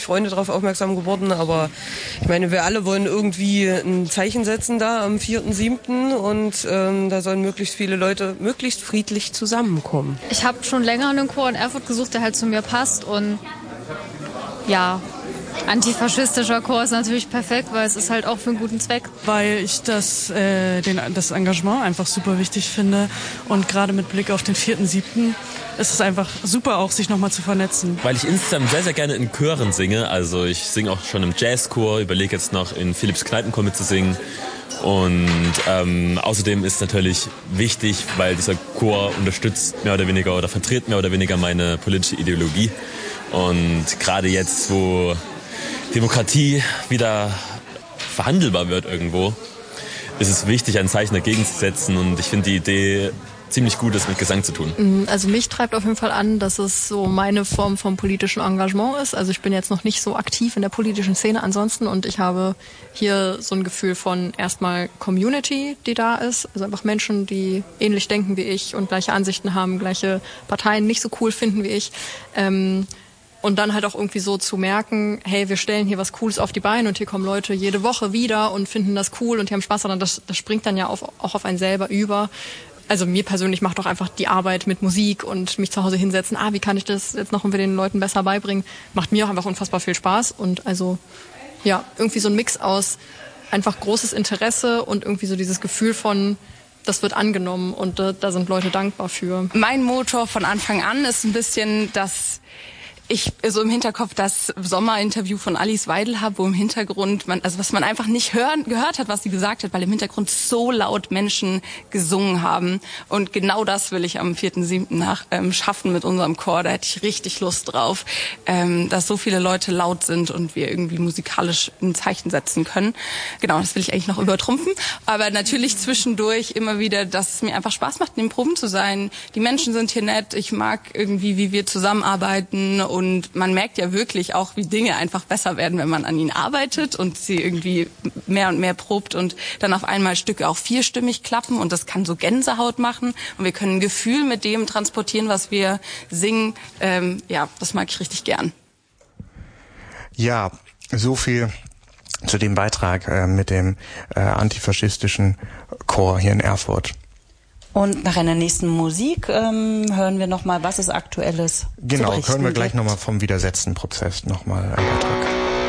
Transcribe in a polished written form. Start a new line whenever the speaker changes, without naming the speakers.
Freunde darauf aufmerksam geworden, aber ich meine, wir alle wollen irgendwie ein Zeichen setzen da am 4.7. und da sollen möglichst viele Leute möglichst friedlich zusammenkommen.
Ich habe schon länger einen Chor in Erfurt gesucht, der halt zu mir passt und ja, antifaschistischer Chor ist natürlich perfekt, weil es ist halt auch für einen guten Zweck.
Weil ich das Engagement einfach super wichtig finde und gerade mit Blick auf den 4.7. ist es einfach super auch, sich nochmal zu vernetzen.
Weil ich insgesamt sehr, sehr gerne in Chören singe, also ich singe auch schon im Jazzchor, überlege jetzt noch in Philipps Kneipenchor mitzusingen. Und außerdem ist natürlich wichtig, weil dieser Chor unterstützt mehr oder weniger oder vertritt mehr oder weniger meine politische Ideologie. Und gerade jetzt, wo Demokratie wieder verhandelbar wird irgendwo, ist es wichtig, ein Zeichen dagegen zu setzen. Und ich finde die Idee ziemlich gut, das mit Gesang zu tun.
Also mich treibt auf jeden Fall an, dass es so meine Form vom politischen Engagement ist. Also ich bin jetzt noch nicht so aktiv in der politischen Szene ansonsten und ich habe hier so ein Gefühl von erstmal Community, die da ist. Also einfach Menschen, die ähnlich denken wie ich und gleiche Ansichten haben, gleiche Parteien nicht so cool finden wie ich. Und dann halt auch irgendwie so zu merken, hey, wir stellen hier was Cooles auf die Beine und hier kommen Leute jede Woche wieder und finden das cool und die haben Spaß daran. Das springt dann ja auch auf einen selber über. Also mir persönlich macht doch einfach die Arbeit mit Musik und mich zu Hause hinsetzen, wie kann ich das jetzt noch irgendwie den Leuten besser beibringen, macht mir auch einfach unfassbar viel Spaß. Und also ja, irgendwie so ein Mix aus einfach großes Interesse und irgendwie so dieses Gefühl von, das wird angenommen und da sind Leute dankbar für.
Mein Motor von Anfang an ist ein bisschen, dass ich so im Hinterkopf das Sommerinterview von Alice Weidel habe, wo im Hintergrund was man einfach nicht gehört hat, was sie gesagt hat, weil im Hintergrund so laut Menschen gesungen haben. Und genau das will ich am 4.7. Schaffen mit unserem Chor. Da hätte ich richtig Lust drauf, dass so viele Leute laut sind und wir irgendwie musikalisch ein Zeichen setzen können. Genau, das will ich eigentlich noch übertrumpfen. Aber natürlich zwischendurch immer wieder, dass es mir einfach Spaß macht, in den Proben zu sein. Die Menschen sind hier nett. Ich mag irgendwie, wie wir zusammenarbeiten. Und man merkt ja wirklich auch, wie Dinge einfach besser werden, wenn man an ihnen arbeitet und sie irgendwie mehr und mehr probt und dann auf einmal Stücke auch vierstimmig klappen und das kann so Gänsehaut machen und wir können ein Gefühl mit dem transportieren, was wir singen. Das mag ich richtig gern.
Ja, so viel zu dem Beitrag mit dem antifaschistischen Chor hier in Erfurt.
Und nach einer nächsten Musik hören wir nochmal, was ist Aktuelles.
Genau, hören wir gleich nochmal vom Widersetzen-Prozess nochmal einen Beitrag.